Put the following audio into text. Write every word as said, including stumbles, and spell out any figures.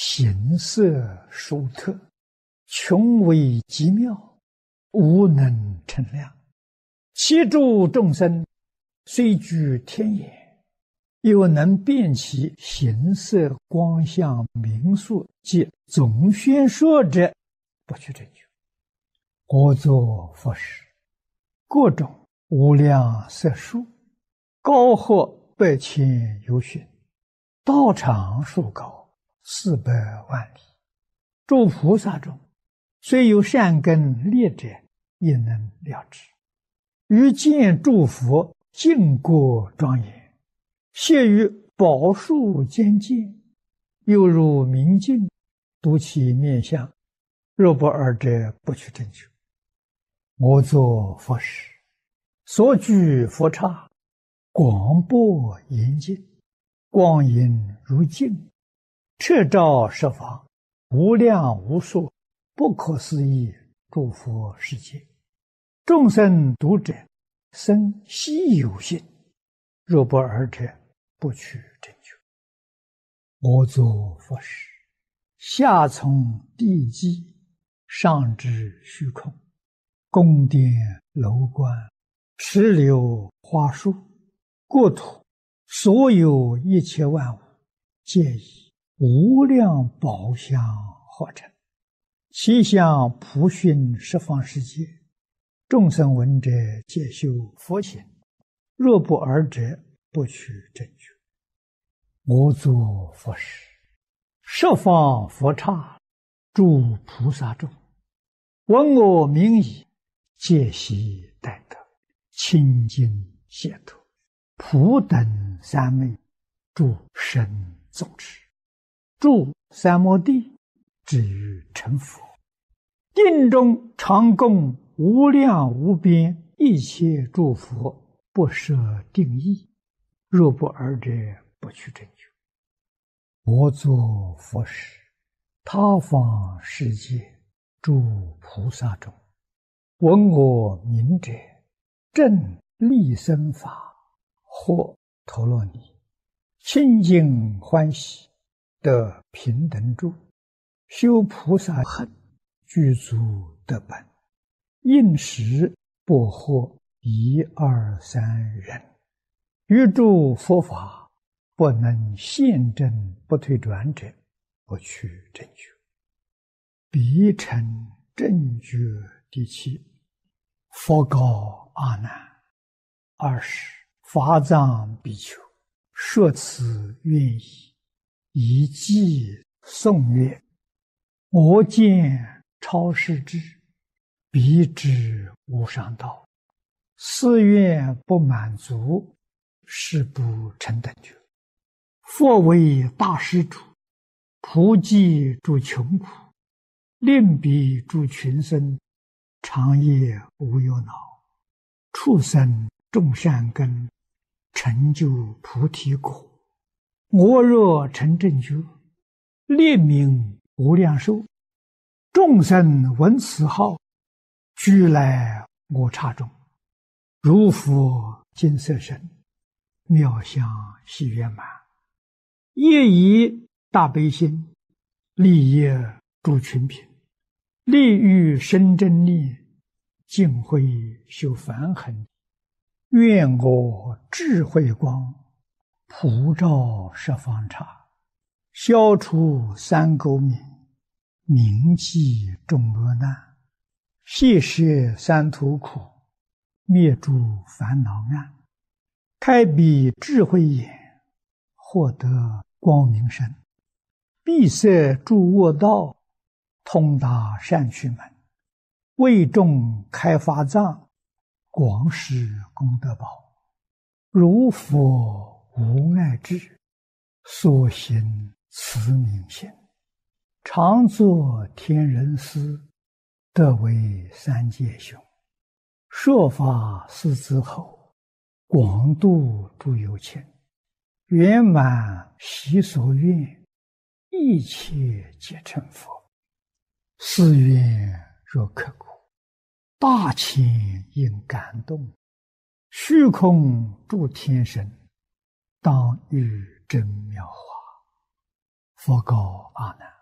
形色殊特，穷微极妙，无能称量。其诸众生，虽居天眼，又能辨其形色光相名数及总宣说者，不去证据。我作佛时，各种无量色数，高或百千由旬，道场数高，四百万里。诸菩萨中，虽有善根劣者，也能了知。于见诸佛净国庄严，谢于宝树间见，又如明镜，睹其面相。若不尔者，不去证据。我作佛时，所居佛刹，广博严净，光影如镜，彻照十方，无量无数，不可思议诸佛世界。众生读者，生希有信。若不尔者，不去证据。我作佛时，下从地基，上至虚空，宫殿楼观，石榴花树，国土，所有一切万物，皆以无量宝相化成，其相普熏十方世界。众生闻者，皆修佛行。若不尔者，不去证据。我作佛时，十方佛刹，诸菩萨众，闻我名已，皆悉待得，清净解脱，普等三昧，诸神众持，住三摩地，至于成佛。定中常供无量无边一切诸佛，不设定义。若不尔者，不去证据。我作佛时，他方世界诸菩萨中，闻我名者，正利生法，或陀罗尼，清净欢喜，得平等住，修菩萨行，具足得本，应时不惑一二三人。于诸佛法，不能现证不退转者，不去证据。彼成正觉第七。佛告阿难：二十法藏比丘，说此愿意，以偈颂曰：我见超世智，彼知无上道，誓愿不满足，誓不成等觉。佛为大施主，普济诸穷苦，令彼诸群生，长夜无忧恼，畜生种善根，成就菩提果。我若成正觉，列名无量寿，众生闻此号，俱来我刹中，如佛金色身，妙相喜圆满，业以大悲心，利益诸群品，利欲生真力，净慧修梵行。愿我智慧光，普照十方刹，消除三垢名，铭记众恶难，悉摄三途苦，灭诸烦恼暗，开彼智慧眼，获得光明身，闭塞诸恶道，通达善趣门，为众开法藏，广施功德宝。如佛无碍智，所行慈悯心，常作天人师，得为三界雄。说法四子后，广度诸有情，圆满习所愿，一切皆成佛。誓愿若刻苦，大千应感动，虚空诸天神，当遇真妙法。佛告阿难：